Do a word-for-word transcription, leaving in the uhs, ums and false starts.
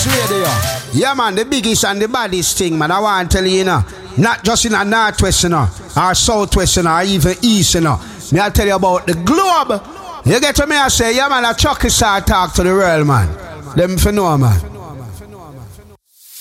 This radio. Yeah, man, the biggest and the baddest thing, man. I want to tell you, you know, not just in a northwest, you know, or southwest, you know, or even east, you know. Me I tell you about the globe. You get to me, I say, yeah, man, a Chucky star talk to the world, man. Them for know, man.